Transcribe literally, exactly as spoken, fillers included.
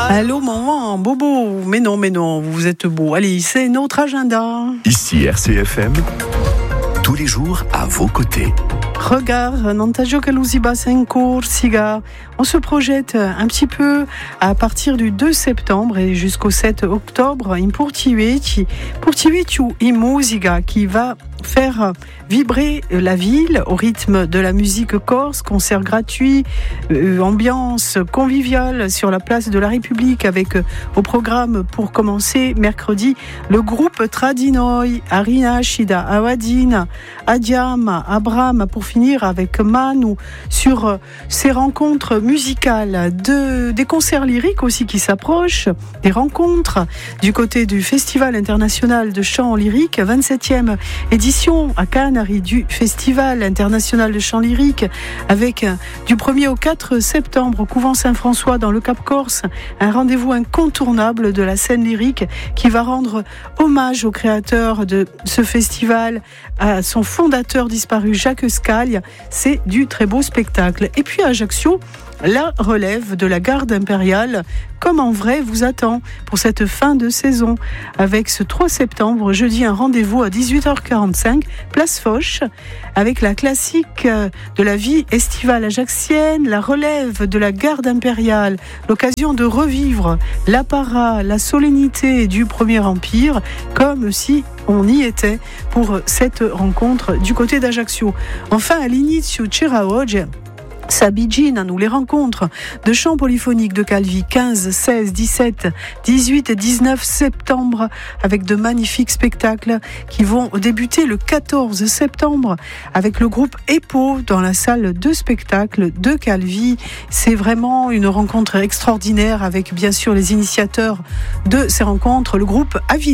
Allô maman, bobo, mais non, mais non, vous êtes beau. Allez, c'est notre agenda. Ici R C F M, tous les jours à vos côtés. Regarde, Nantaggio Calusiba Sencourt, Siga. On se projette un petit peu à partir du deux septembre et jusqu'au sept octobre in Portivetti, Portivetti in Musica, qui va faire vibrer la ville au rythme de la musique corse, concert gratuit, euh, ambiance conviviale sur la place de la République avec euh, au programme pour commencer mercredi le groupe Tradinoi, Arina, Shida, Awadine, Adiam, Abram, pour finir avec Manu sur euh, ces rencontres musicales, de, des concerts lyriques aussi qui s'approchent, des rencontres du côté du Festival international de chant lyrique, vingt-septième édition à Cannes du Festival international de chant lyrique, avec du premier au quatre septembre au couvent Saint-François dans le Cap-Corse, un rendez-vous incontournable de la scène lyrique qui va rendre hommage au créateur de ce festival, à son fondateur disparu Jacques Scalia. C'est du très beau spectacle. Et puis à Ajaccio, la relève de la garde impériale, comme en vrai, vous attend pour cette fin de saison. Avec ce trois septembre, jeudi, un rendez-vous à dix-huit heures quarante-cinq, place Foch, avec la classique de la vie estivale ajaxienne, la relève de la garde impériale, l'occasion de revivre l'apparat, la solennité du Premier Empire, comme si on y était pour cette rencontre du côté d'Ajaccio. Enfin, à l'inizio Ceraoge, Sabigina, nous les rencontres de chant polyphonique de Calvi, quinze, seize, dix-sept, dix-huit et dix-neuf septembre, avec de magnifiques spectacles qui vont débuter le quatorze septembre avec le groupe Epo dans la salle de spectacle de Calvi. C'est vraiment une rencontre extraordinaire avec bien sûr les initiateurs de ces rencontres, le groupe Avi.